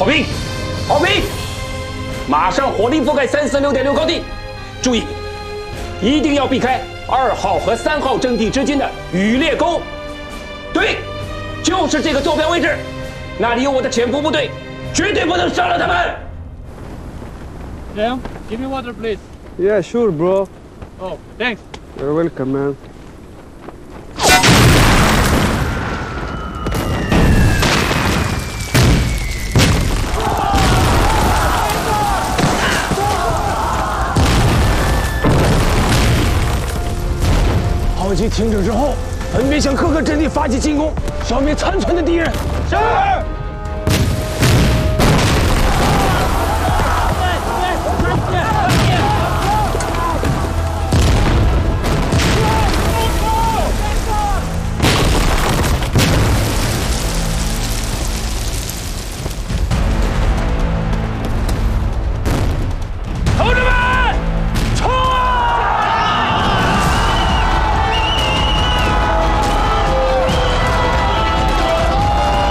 炮兵，炮兵，马上火力覆盖346.6高地，注意，一定要避开2号和3号阵地之间的羽猎沟。对，就是这个坐标位置，那里有我的潜伏部队，绝对不能伤了他们。 Sam, give me water, please. Yeah, sure, bro. Oh, thanks. You're welcome, man. 炮击停止之后，分别向各个阵地发起进攻，消灭残存的敌人。 是。